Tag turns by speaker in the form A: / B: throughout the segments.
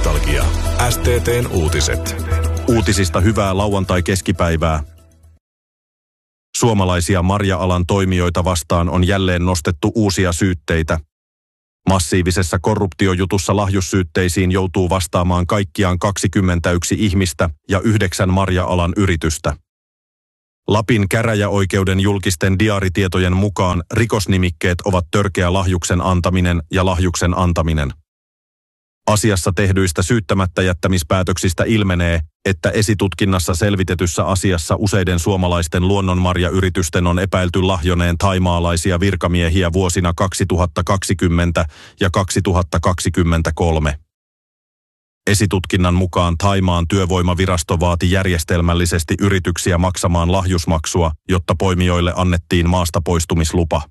A: Nostalgia. STT:n uutiset.
B: Uutisista hyvää lauantai-keskipäivää. Suomalaisia marja-alan toimijoita vastaan on jälleen nostettu uusia syytteitä. Massiivisessa korruptiojutussa lahjussyytteisiin joutuu vastaamaan kaikkiaan 21 ihmistä ja 9 marja-alan yritystä. Lapin käräjäoikeuden julkisten diaaritietojen mukaan rikosnimikkeet ovat törkeä lahjuksen antaminen ja lahjuksen antaminen. Asiassa tehdyistä syyttämättä jättämispäätöksistä ilmenee, että esitutkinnassa selvitetyssä asiassa useiden suomalaisten luonnonmarjayritysten on epäilty lahjoneen thaimaalaisia virkamiehiä vuosina 2020 ja 2023. Esitutkinnan mukaan Thaimaan työvoimavirasto vaati järjestelmällisesti yrityksiä maksamaan lahjusmaksua, jotta poimijoille annettiin maastapoistumislupa.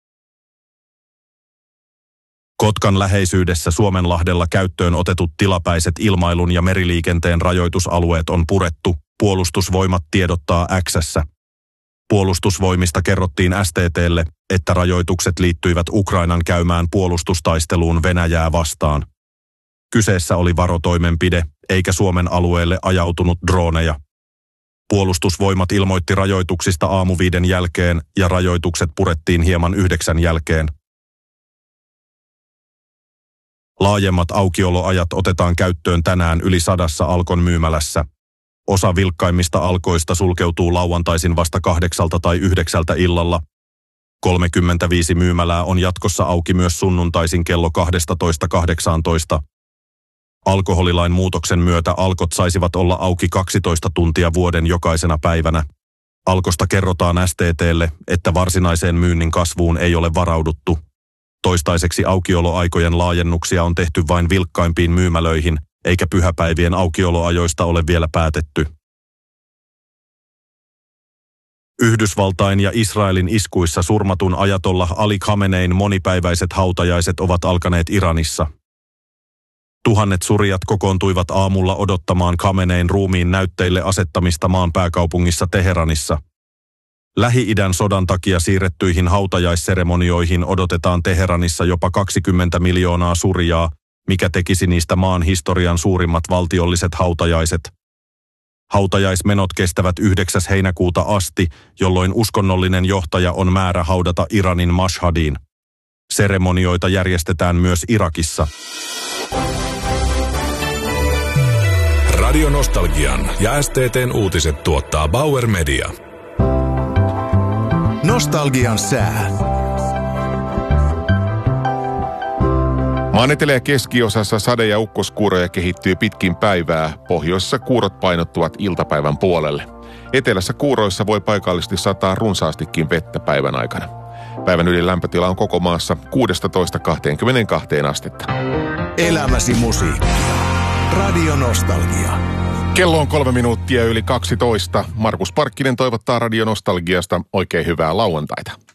B: Kotkan läheisyydessä Suomenlahdella käyttöön otetut tilapäiset ilmailun ja meriliikenteen rajoitusalueet on purettu, Puolustusvoimat tiedottaa X:ssä. Puolustusvoimista kerrottiin STT:lle, että rajoitukset liittyivät Ukrainan käymään puolustustaisteluun Venäjää vastaan. Kyseessä oli varotoimenpide, eikä Suomen alueelle ajautunut droneja. Puolustusvoimat ilmoitti rajoituksista aamu 5 jälkeen ja rajoitukset purettiin hieman 9 jälkeen. Laajemmat aukioloajat otetaan käyttöön tänään yli 100 Alkon myymälässä. Osa vilkkaimmista Alkoista sulkeutuu lauantaisin vasta 8 tai 9 illalla. 35 myymälää on jatkossa auki myös sunnuntaisin kello 12–18. Alkoholilain muutoksen myötä Alkot saisivat olla auki 12 tuntia vuoden jokaisena päivänä. Alkosta kerrotaan STT:lle, että varsinaiseen myynnin kasvuun ei ole varauduttu. Toistaiseksi aukioloaikojen laajennuksia on tehty vain vilkkaimpiin myymälöihin, eikä pyhäpäivien aukioloajoista ole vielä päätetty. Yhdysvaltain ja Israelin iskuissa surmatun ajatollah Ali Khamenein monipäiväiset hautajaiset ovat alkaneet Iranissa. Tuhannet surijat kokoontuivat aamulla odottamaan Khamenein ruumiin näytteille asettamista maan pääkaupungissa Teheranissa. Lähi-idän sodan takia siirrettyihin hautajaisseremonioihin odotetaan Teheranissa jopa 20 miljoonaa surijaa, mikä tekisi niistä maan historian suurimmat valtiolliset hautajaiset. Hautajaismenot kestävät 9. heinäkuuta asti, jolloin uskonnollinen johtaja on määrä haudata Iranin Mashhadiin. Seremonioita järjestetään myös Irakissa.
A: Radio Nostalgian ja STT:n uutiset tuottaa Bauer Media.
C: Nostalgian sää.
D: Maan etelä- ja keskiosassa sade- ja ukkoskuuroja kehittyy pitkin päivää. Pohjoisessa kuurot painottuvat iltapäivän puolelle. Etelässä kuuroissa voi paikallisesti sataa runsaastikin vettä päivän aikana. Päivän yli lämpötila on koko maassa 16–22 astetta.
C: Elämäsi musiikkia. Radio Nostalgia.
D: Kello on 3 minuuttia yli 12. Markus Parkkinen toivottaa Radio Nostalgiasta oikein hyvää lauantaita.